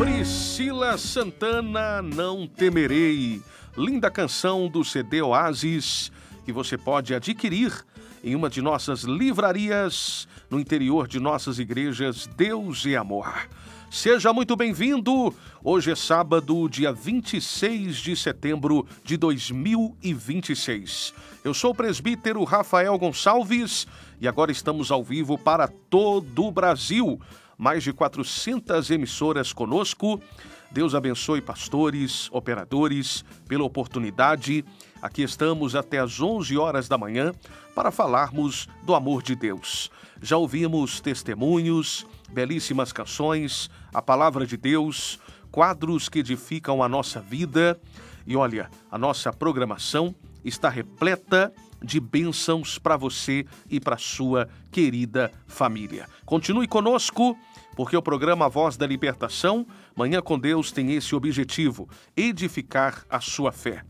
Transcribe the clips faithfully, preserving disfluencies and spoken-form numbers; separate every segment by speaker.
Speaker 1: Priscila Santana, Não Temerei. Linda canção do C D Oasis, que você pode adquirir em uma de nossas livrarias no interior de nossas igrejas Deus e Amor. Seja muito bem-vindo. Hoje é sábado, dia vinte e seis de setembro de dois mil e vinte e seis. Eu sou o presbítero Rafael Gonçalves e agora estamos ao vivo para todo o Brasil. Mais de quatrocentas emissoras conosco. Deus abençoe pastores, operadores, pela oportunidade. Aqui estamos até às onze horas da manhã para falarmos do amor de Deus. Já ouvimos testemunhos, belíssimas canções, a palavra de Deus, quadros que edificam a nossa vida. E olha, a nossa programação está repleta de bênçãos para você e para sua querida família. Continue conosco, porque o programa Voz da Libertação, Manhã com Deus, tem esse objetivo: edificar a sua fé.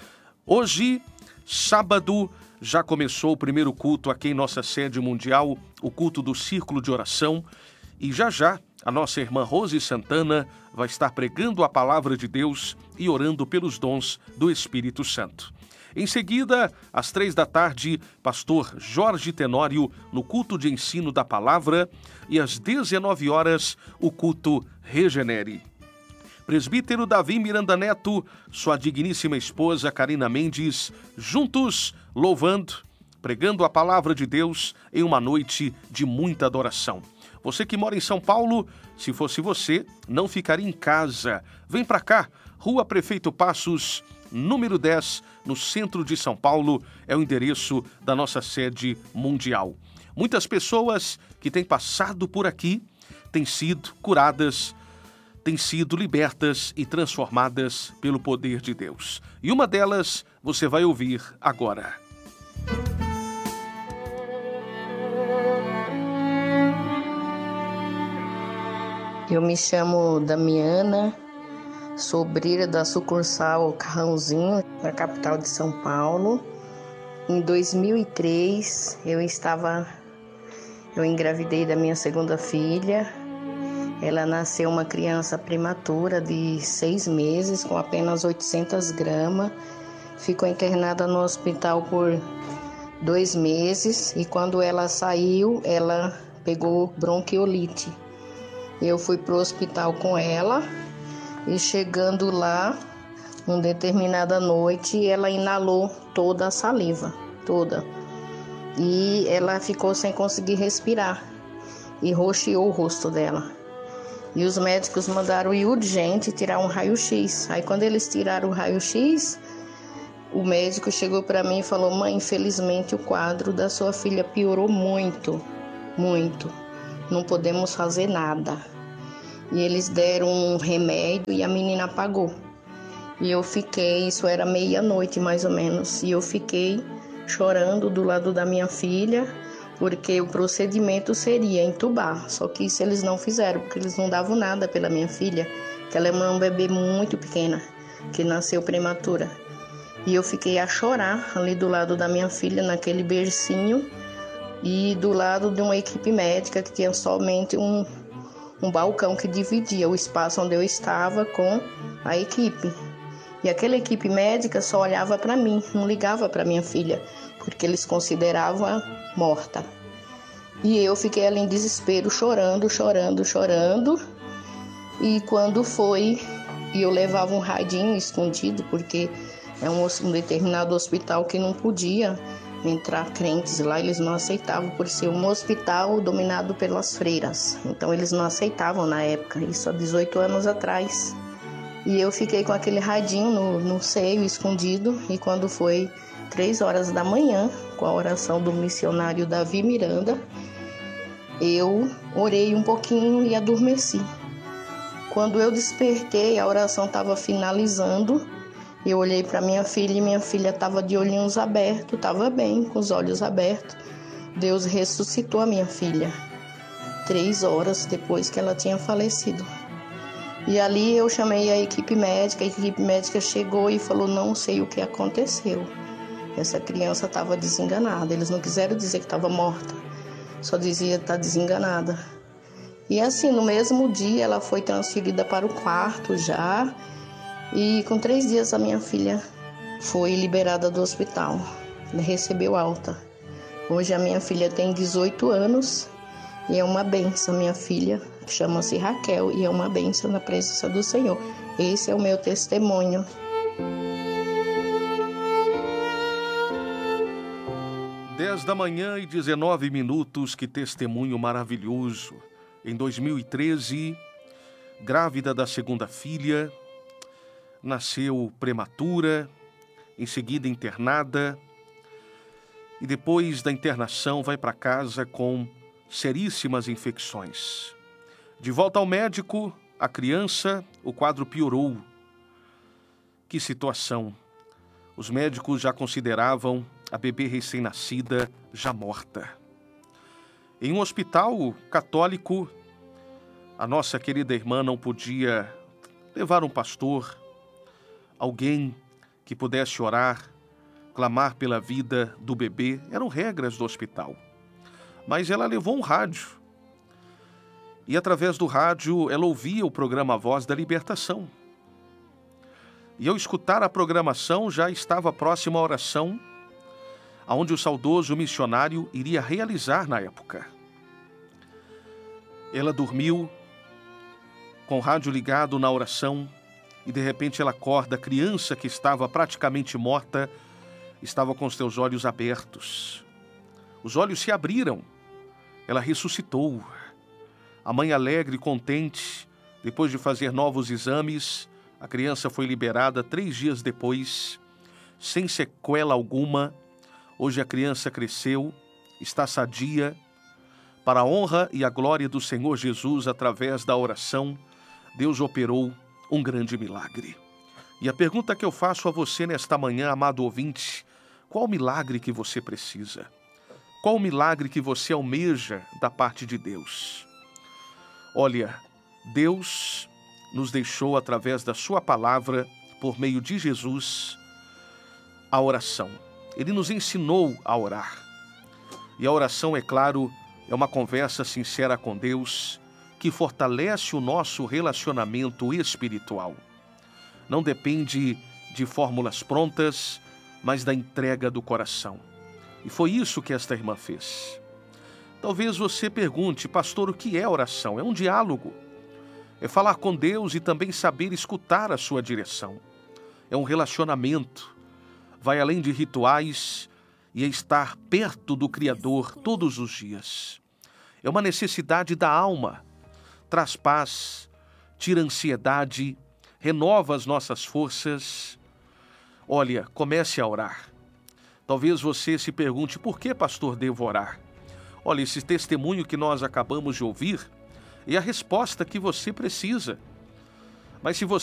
Speaker 1: Hoje, sábado, já começou o primeiro culto aqui em nossa sede mundial, o culto do Círculo de Oração, e já já a nossa irmã Rose Santana vai estar pregando a palavra de Deus e orando pelos dons do Espírito Santo. Em seguida, às três da tarde, pastor Jorge Tenório no culto de ensino da palavra, e às dezenove horas, o culto Regenere. Presbítero Davi Miranda Neto, sua digníssima esposa Karina Mendes, juntos louvando, pregando a palavra de Deus em uma noite de muita adoração. Você que mora em São Paulo, se fosse você, não ficaria em casa. Vem para cá, Rua Prefeito Passos, número dez, no centro de São Paulo, é o endereço da nossa sede mundial. Muitas pessoas que têm passado por aqui têm sido curadas, têm sido libertas e transformadas pelo poder de Deus. E uma delas você vai ouvir agora.
Speaker 2: Eu me chamo Damiana, sou obreira da sucursal Carrãozinho, na capital de São Paulo. Em dois mil e três, eu estava, eu engravidei da minha segunda filha. Ela nasceu uma criança prematura de seis meses, com apenas oitocentas gramas. Ficou internada no hospital por dois meses e quando ela saiu, ela pegou bronquiolite. Eu fui para o hospital com ela. E chegando lá, uma determinada noite, ela inalou toda a saliva, toda. E ela ficou sem conseguir respirar e roxeou o rosto dela. E os médicos mandaram ir urgente tirar um raio-x. Aí quando eles tiraram o raio-x, o médico chegou para mim e falou: mãe, infelizmente o quadro da sua filha piorou muito, muito. Não podemos fazer nada. E eles deram um remédio e a menina apagou. E eu fiquei, isso era meia-noite mais ou menos, e eu fiquei chorando do lado da minha filha, porque o procedimento seria entubar. Só que isso eles não fizeram, porque eles não davam nada pela minha filha, que ela é uma bebê muito pequena, que nasceu prematura. E eu fiquei a chorar ali do lado da minha filha, naquele bercinho, e do lado de uma equipe médica que tinha somente um... um balcão que dividia o espaço onde eu estava com a equipe. E aquela equipe médica só olhava para mim, não ligava para minha filha, porque eles consideravam morta. E eu fiquei ali em desespero, chorando, chorando, chorando. E quando foi, e eu levava um radinho escondido, porque é um, um determinado hospital que não podia entrar crentes lá, eles não aceitavam, por ser um hospital dominado pelas freiras. Então eles não aceitavam na época, isso há dezoito anos atrás. E eu fiquei com aquele radinho no, no seio, escondido, e quando foi três horas da manhã, com a oração do missionário Davi Miranda, eu orei um pouquinho e adormeci. Quando eu despertei, a oração estava finalizando. Eu olhei para minha filha e minha filha estava de olhinhos abertos, estava bem, com os olhos abertos. Deus ressuscitou a minha filha, três horas depois que ela tinha falecido. E ali eu chamei a equipe médica, a equipe médica chegou e falou: não sei o que aconteceu. Essa criança estava desenganada, eles não quiseram dizer que estava morta, só dizia que está desenganada. E assim, no mesmo dia ela foi transferida para o quarto já, e com três dias a minha filha foi liberada do hospital, recebeu alta. Hoje a minha filha tem dezoito anos e é uma bênção. Minha filha chama-se Raquel e é uma bênção na presença do Senhor. Esse é o meu testemunho.
Speaker 1: dez da manhã e dezenove minutos, que testemunho maravilhoso. Em dois mil e treze, grávida da segunda filha, nasceu prematura, em seguida internada, e depois da internação vai para casa com seríssimas infecções. De volta ao médico, a criança, o quadro piorou. Que situação! Os médicos já consideravam a bebê recém-nascida já morta. Em um hospital católico, a nossa querida irmã não podia levar um pastor, alguém que pudesse orar, clamar pela vida do bebê. Eram regras do hospital. Mas ela levou um rádio. E através do rádio ela ouvia o programa Voz da Libertação. E ao escutar a programação já estava próxima à oração aonde o saudoso missionário iria realizar na época. Ela dormiu com o rádio ligado na oração e de repente ela acorda. A criança, que estava praticamente morta, estava com os seus olhos abertos. Os olhos se abriram. Ela ressuscitou. A mãe, alegre e contente, depois de fazer novos exames, a criança foi liberada três dias depois, sem sequela alguma. Hoje a criança cresceu, está sadia. Para a honra e a glória do Senhor Jesus, através da oração, Deus operou um grande milagre. E a pergunta que eu faço a você nesta manhã, amado ouvinte: qual milagre que você precisa? Qual milagre que você almeja da parte de Deus? Olha, Deus nos deixou, através da sua palavra, por meio de Jesus, a oração. Ele nos ensinou a orar. E a oração, é claro, é uma conversa sincera com Deus que fortalece o nosso relacionamento espiritual. Não depende de fórmulas prontas, mas da entrega do coração. E foi isso que esta irmã fez. Talvez você pergunte: pastor, o que é oração? É um diálogo. É falar com Deus e também saber escutar a sua direção. É um relacionamento. Vai além de rituais e é estar perto do Criador todos os dias. É uma necessidade da alma. Traz paz, tira ansiedade, renova as nossas forças. Olha, comece a orar. Talvez você se pergunte: por que, pastor, devo orar? Olha, esse testemunho que nós acabamos de ouvir é a resposta que você precisa. Mas se você